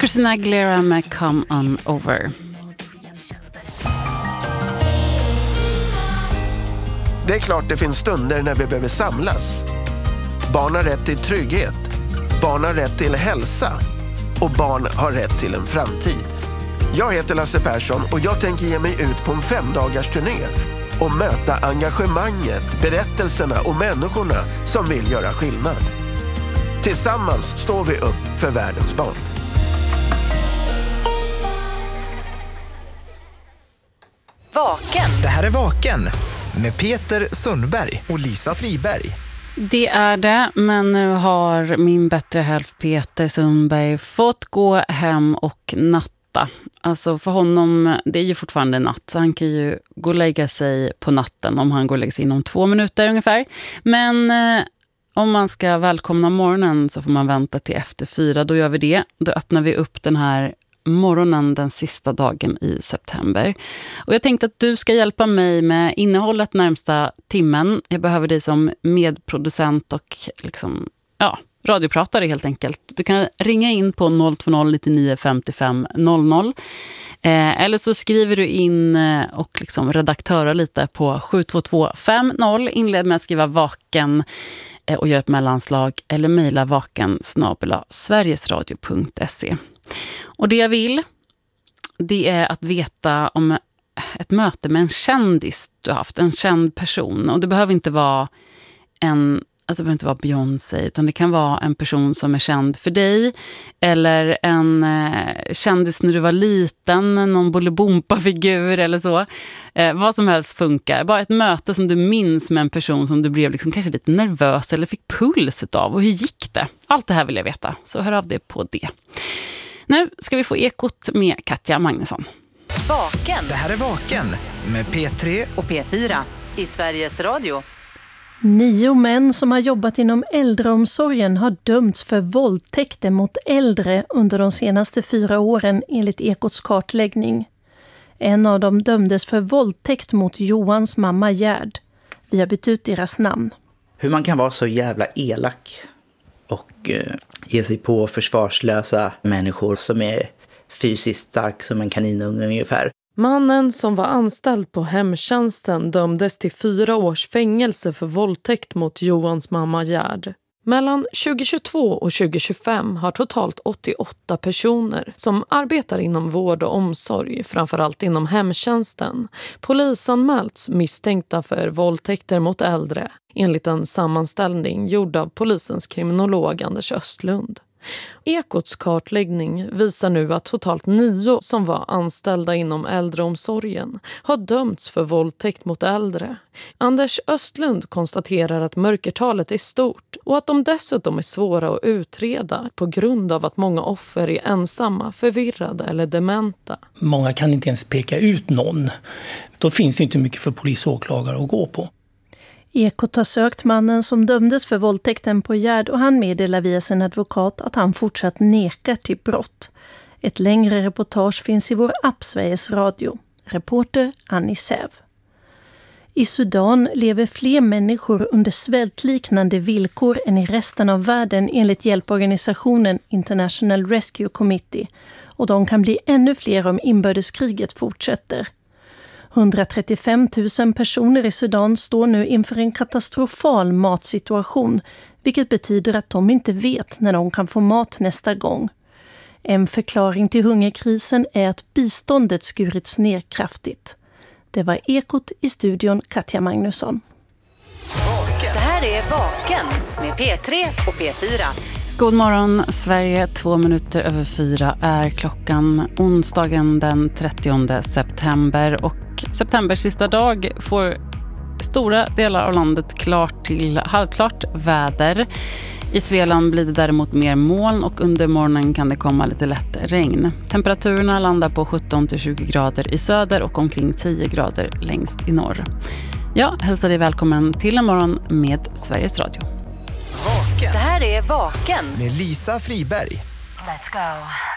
Christina Aguilera med Come On Over. Det är klart det finns stunder när vi behöver samlas. Barn har rätt till trygghet. Barn har rätt till hälsa. Och barn har rätt till en framtid. Jag heter Lasse Persson och jag tänker ge mig ut på en 5-dagars turné och möta engagemanget, berättelserna och människorna som vill göra skillnad. Tillsammans står vi upp för världens barn. Vaken. Det här är Vaken med Peter Sundberg och Lisa Friberg. Det är det, men nu har min bättre hälft Peter Sundberg fått gå hem och natta. Alltså för honom, det är ju fortfarande natt, så han kan ju gå och lägga sig på natten om han går och lägger sig inom 2 minuter ungefär. Men om man ska välkomna morgonen så får man vänta till efter 4, då gör vi det. Då öppnar vi upp den här morgonen den sista dagen i september. Och jag tänkte att du ska hjälpa mig med innehållet närmsta timmen. Jag behöver dig som medproducent och liksom, radiopratare helt enkelt. Du kan ringa in på 020-99 55 00. Eller så skriver du in och liksom redaktörar lite på 72250. Inled med att skriva vaken och gör ett mellanslag eller mejla vaken@sverigesradio.se. Och det jag vill, det är att veta om ett möte med en kändis du har haft, en känd person. Och det behöver inte vara Beyoncé, utan det kan vara en person som är känd för dig, eller en kändis när du var liten, någon Bolibompa-figur eller så. Vad som helst funkar. Bara ett möte som du minns med en person som du blev liksom kanske lite nervös eller fick puls utav. Och hur gick det? Allt det här vill jag veta, så hör av dig på det. Nu ska vi få ekot med Katja Magnusson. Vaken. Det här är Vaken med P3 och P4 i Sveriges Radio. 9 män som har jobbat inom äldreomsorgen har dömts för våldtäkter mot äldre under de senaste 4 åren enligt Ekots kartläggning. En av dem dömdes för våldtäkt mot Johans mamma Gerd. Vi har bytt ut deras namn. Hur man kan vara så jävla elak och ge sig på försvarslösa människor som är fysiskt stark som en kaninunge ungefär. Mannen som var anställd på hemtjänsten dömdes till 4 års fängelse för våldtäkt mot Johans mamma Gerd. Mellan 2022 och 2025 har totalt 88 personer som arbetar inom vård och omsorg, framförallt inom hemtjänsten, polisanmälts misstänkta för våldtäkter mot äldre, enligt en sammanställning gjord av polisens kriminolog Anders Östlund. Ekots kartläggning visar nu att totalt 9 som var anställda inom äldreomsorgen har dömts för våldtäkt mot äldre. Anders Östlund konstaterar att mörkertalet är stort och att de dessutom är svåra att utreda på grund av att många offer är ensamma, förvirrade eller dementa. Många kan inte ens peka ut någon. Då finns det inte mycket för polis och åklagare att gå på. Ekot har sökt mannen som dömdes för våldtäkten på Gerd och han meddelar via sin advokat att han fortsatt nekar till brott. Ett längre reportage finns i vår app Sveriges Radio. Reporter Annie Säv. I Sudan lever fler människor under svältliknande villkor än i resten av världen enligt hjälporganisationen International Rescue Committee. Och de kan bli ännu fler om inbördeskriget fortsätter. 135 000 personer i Sudan står nu inför en katastrofal matsituation, vilket betyder att de inte vet när de kan få mat nästa gång. En förklaring till hungerkrisen är att biståndet skurits ner kraftigt. Det var Ekot i studion Katja Magnusson. Det här är Vaken med P3 och P4. God morgon Sverige, 2 minuter över 4 är klockan, onsdagen den 30 september och septembers sista dag får stora delar av landet klart till halvklart väder. I Svealand blir det däremot mer moln och under morgonen kan det komma lite lätt regn. Temperaturerna landar på 17-20 grader i söder och omkring 10 grader längst i norr. Jag hälsar dig välkommen till en morgon med Sveriges Radio. Vaken Det här är Vaken med Lisa Friberg. Let's go.